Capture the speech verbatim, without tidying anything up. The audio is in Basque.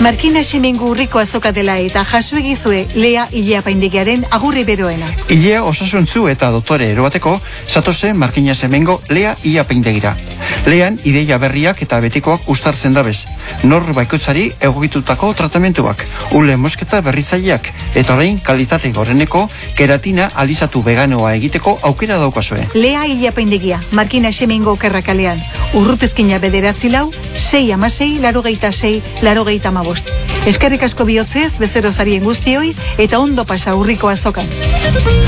Markina Semengo urriko azoka dela eta jaso egizue Lea Ileapaindegiaren agurri beroena. Ilea osasuntzu eta doktore erobateko zatose Markina Semengo Lea Ileapaindegira. Lean ideia berriak eta betikoak ustartzen dabez. Nor baikoitzari egokitutako tratamentuak, ule mosketa berritzaileak eta orain kalitate goreneko keratina alizatu veganoa egiteko aukera daukazue. Lea Ileapaindegia, Markina Semengo kerrakalean. Urrutezkina bederatzi lau, sei amasei, larogeita sei, larogeita amabost. Eskerrik asko bihotzez, bezero zarien guztioi, eta ondo pasa urriko azokan.